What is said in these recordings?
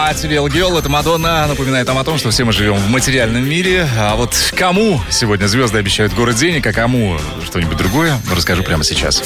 Material Girl, это Мадонна. Напоминает нам о том, что все мы живем в материальном мире. А вот кому сегодня звезды обещают город денег, а кому что-нибудь другое, расскажу прямо сейчас.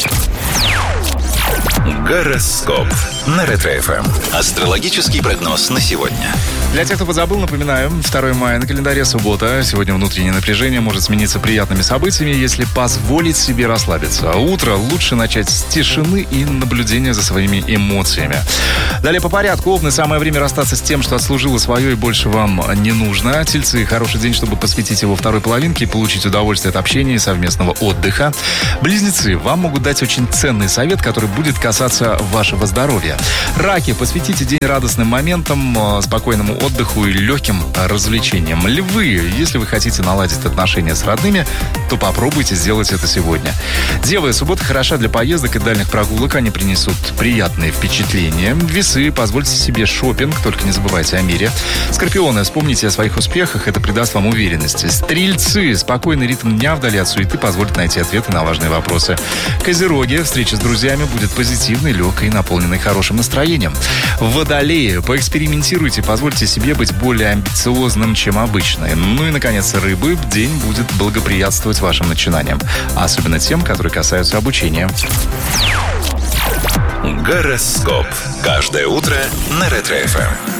Гороскоп на Ретро-ФМ. Астрологический прогноз на сегодня. Для тех, кто подзабыл, напоминаю, 2 мая на календаре, суббота. Сегодня внутреннее напряжение может смениться приятными событиями, если позволить себе расслабиться. Утро лучше начать с тишины и наблюдения за своими эмоциями. Далее по порядку. Овны, самое время расстаться с тем, что отслужило свое и больше вам не нужно. Тельцы, хороший день, чтобы посвятить его второй половинке и получить удовольствие от общения и совместного отдыха. Близнецы, вам могут дать очень ценный совет, который будет касаться вашего здоровья. Раки, посвятите день радостным моментам, спокойному отдыху и легким развлечениям. Львы, если вы хотите наладить отношения с родными, то попробуйте сделать это сегодня. Девы, суббота хороша для поездок и дальних прогулок, они принесут приятные впечатления. Весы, позвольте себе шопинг, только не забывайте о мире. Скорпионы, вспомните о своих успехах, это придаст вам уверенности. Стрельцы, спокойный ритм дня вдали от суеты позволит найти ответы на важные вопросы. Козероги, встреча с друзьями будет позитивной, легкой и наполненной хорошим настроением. Водолеи, поэкспериментируйте, позвольте себе быть более амбициозным, чем обычно. Ну и, наконец, рыбы, день будет благоприятствовать вашим начинаниям, особенно тем, которые касаются обучения. Гороскоп. Каждое утро на Ретро-ФМ.